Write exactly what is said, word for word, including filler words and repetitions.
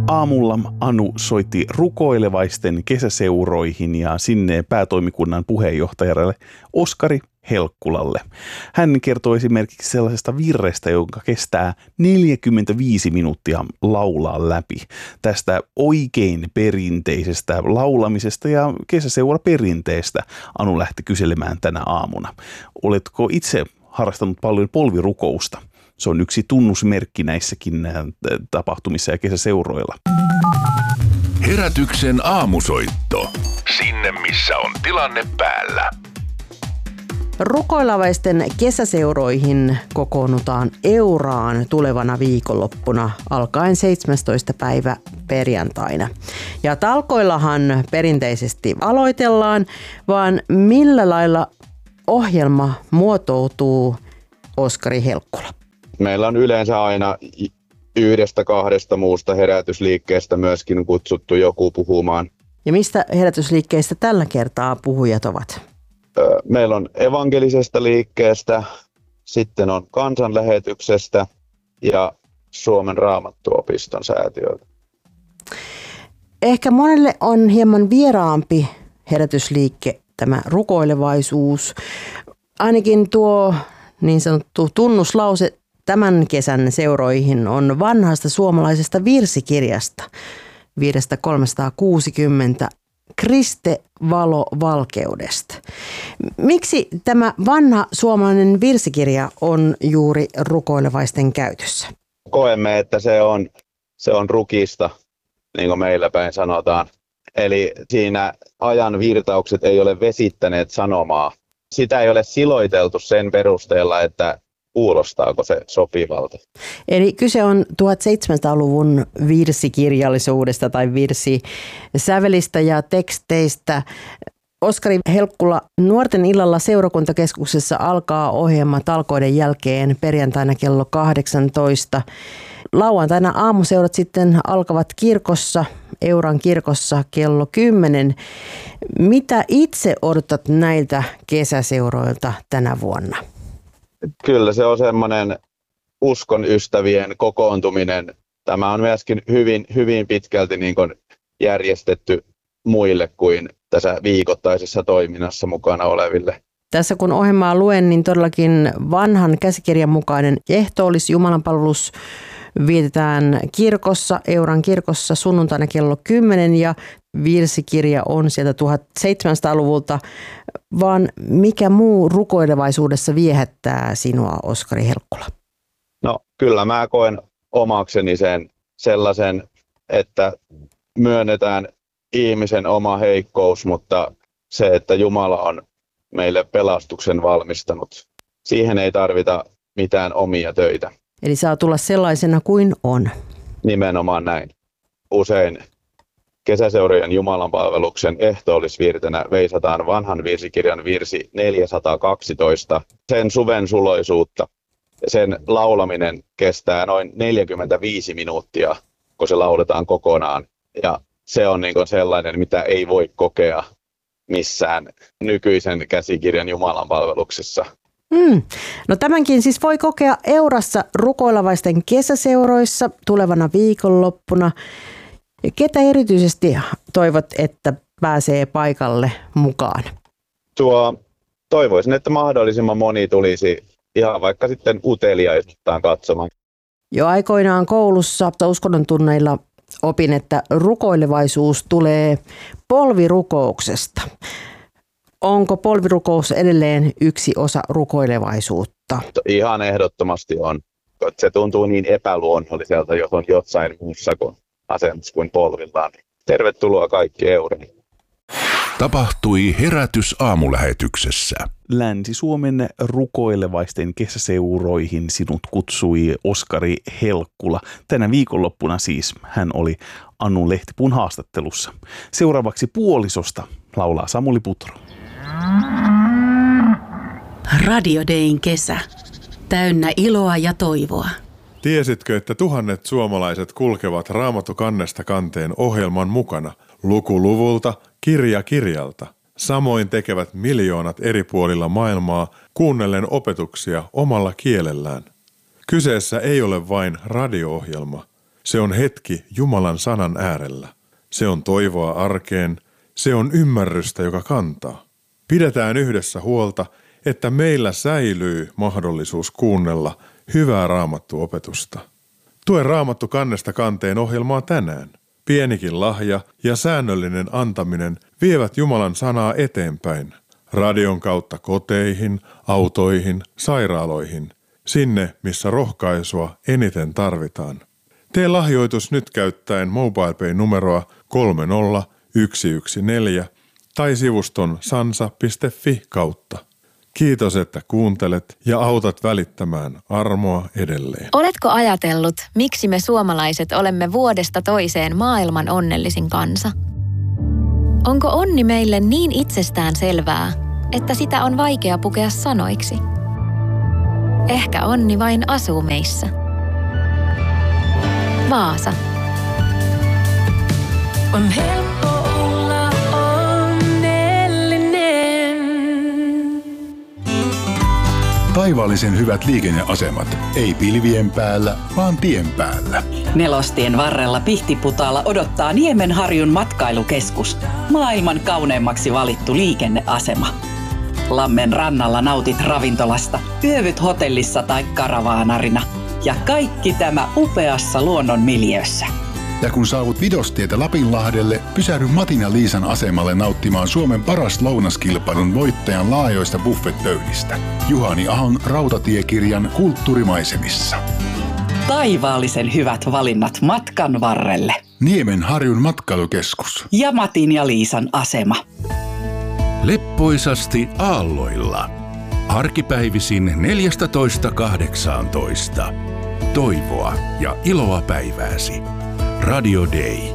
Aamulla Anu soitti rukoilevaisten kesäseuroihin ja sinne päätoimikunnan puheenjohtajalle Oskari Helkkulalle. Hän kertoi esimerkiksi sellaisesta virrestä, jonka kestää neljäkymmentäviisi minuuttia laulaa läpi. Tästä oikein perinteisestä laulamisesta ja kesäseuraperinteestä Anu lähti kyselemään tänä aamuna. Oletko itse harrastanut paljon polvirukousta? Se on yksi tunnusmerkki näissäkin tapahtumissa ja kesäseuroilla. Herätyksen aamusoitto. Sinne missä on tilanne päällä. Rukoilevaisten kesäseuroihin kokoonnutaan Euraan tulevana viikonloppuna alkaen seitsemästoista päivä perjantaina. Ja talkoillahan perinteisesti aloitellaan, vaan millä lailla ohjelma muotoutuu, Oskari Helkkula? Meillä on yleensä aina yhdestä kahdesta muusta herätysliikkeestä myöskin kutsuttu joku puhumaan. Ja mistä herätysliikkeistä tällä kertaa puhujat ovat? Meillä on evankelisesta liikkeestä, sitten on kansanlähetyksestä ja Suomen Raamattuopiston säätiöltä. Ehkä monelle on hieman vieraampi herätysliikke tämä rukoilevaisuus. Ainakin tuo niin sanottu tunnuslause tämän kesän seuroihin on vanhasta suomalaisesta virsikirjasta vuodesta kolmesataakuusikymmentä Kriste valo valkeudesta. Miksi tämä vanha suomalainen virsikirja on juuri rukoilevaisten käytössä? Koemme, että se on, se on rukista, niin kuin meillä päin sanotaan. Eli siinä ajan virtaukset ei ole vesittäneet sanomaa. Sitä ei ole siloiteltu sen perusteella, että kuulostaako se sopivalta. Eli kyse on tuhatseitsemänsataaluvun virsikirjallisuudesta tai virsisävelistä ja teksteistä. Oskari Helkkula, Nuorten illalla seurakuntakeskuksessa alkaa ohjelma talkoiden jälkeen perjantaina kello kahdeksantoista. Lauantaina aamuseurat sitten alkavat kirkossa, Euran kirkossa kello kymmenen. Mitä itse odotat näiltä kesäseuroilta tänä vuonna? Kyllä se on semmoinen uskon ystävien kokoontuminen. Tämä on myöskin hyvin, hyvin pitkälti niin kuin järjestetty muille kuin tässä viikoittaisessa toiminnassa mukana oleville. Tässä kun ohjelmaa luen, niin todellakin vanhan käsikirjan mukainen ehtoollis jumalanpalvelus vietetään kirkossa, Euran kirkossa sunnuntaina kello kymmenen ja virsikirja on sieltä tuhatseitsemänsataaluvulta. Vaan mikä muu rukoilevaisuudessa viehättää sinua, Oskari Helkkula? No kyllä mä koen omakseni sen sellaisen, että myönnetään ihmisen oma heikkous, mutta se, että Jumala on meille pelastuksen valmistanut. Siihen ei tarvita mitään omia töitä. Eli saa tulla sellaisena kuin on. Nimenomaan näin. Usein kesäseurojen jumalanpalveluksen ehtoollisvirtenä veisataan vanhan virsikirjan virsi neljäsataakaksitoista, sen suven suloisuutta. Sen laulaminen kestää noin neljäkymmentäviisi minuuttia, kun se lauletaan kokonaan. Ja se on niin kuin sellainen, mitä ei voi kokea missään nykyisen käsikirjan jumalanpalveluksessa. Mm. No tämänkin siis voi kokea Eurassa rukoilevaisten kesäseuroissa tulevana viikonloppuna. Ketä erityisesti toivot, että pääsee paikalle mukaan? Tuo, toivoisin, että mahdollisimman moni tulisi ihan vaikka sitten uteliaisuuttaan katsomaan. Jo aikoinaan koulussa uskonnon tunneilla opin, että rukoilevaisuus tulee polvirukouksesta. Onko polvirukous edelleen yksi osa rukoilevaisuutta? Ihan ehdottomasti on. Se tuntuu niin epäluonnolliselta, jos on jossain muussa kuin asennossa kuin polvillaan. Tervetuloa kaikki Euriin. Tapahtui herätys aamulähetyksessä. Länsi-Suomen rukoilevaisten kesäseuroihin sinut kutsui Oskari Helkkula. Tänä viikonloppuna siis hän oli Anu Lehtipuun haastattelussa. Seuraavaksi puolisosta laulaa Samuli Putro. Radio Dayn kesä. Täynnä iloa ja toivoa. Tiesitkö, että tuhannet suomalaiset kulkevat Raamattu kannesta kanteen ohjelman mukana, luku luvulta, kirja kirjalta? Samoin tekevät miljoonat eri puolilla maailmaa kuunnellen opetuksia omalla kielellään. Kyseessä ei ole vain radio-ohjelma. Se on hetki Jumalan sanan äärellä. Se on toivoa arkeen. Se on ymmärrystä, joka kantaa. Pidetään yhdessä huolta, että meillä säilyy mahdollisuus kuunnella hyvää raamattuopetusta. Tue Raamattu kannesta kanteen ohjelmaa tänään. Pienikin lahja ja säännöllinen antaminen vievät Jumalan sanaa eteenpäin. Radion kautta koteihin, autoihin, sairaaloihin. Sinne, missä rohkaisua eniten tarvitaan. Tee lahjoitus nyt käyttäen MobilePay-numeroa kolme nolla yksi yksi neljä tai sivuston sansa piste fi kautta. Kiitos, että kuuntelet ja autat välittämään armoa edelleen. Oletko ajatellut, miksi me suomalaiset olemme vuodesta toiseen maailman onnellisin kansa? Onko onni meille niin itsestään selvää, että sitä on vaikea pukea sanoiksi? Ehkä onni vain asuu meissä. Vaasa. On helppo olla onnellinen. Taivaallisen hyvät liikenneasemat. Ei pilvien päällä, vaan tien päällä. Nelostien varrella Pihtiputaalla odottaa Niemenharjun matkailukeskus. Maailman kauneimmaksi valittu liikenneasema. Lammen rannalla nautit ravintolasta, yövyt hotellissa tai karavaanarina. Ja kaikki tämä upeassa luonnon miljöössä. Ja kun saavut Vidostietä Lapinlahdelle, pysähdy Matin ja Liisan asemalle nauttimaan Suomen paras lounaskilpailun voittajan laajoista buffetpöydistä. Juhani Ahon rautatiekirjan Kulttuurimaisemissa. Taivaallisen hyvät valinnat matkan varrelle. Niemenharjun matkailukeskus. Ja Matin ja Liisan asema. Leppoisasti aalloilla. Arkipäivisin neljätoista kahdeksantoista. Toivoa ja iloa päivääsi. Radio Day.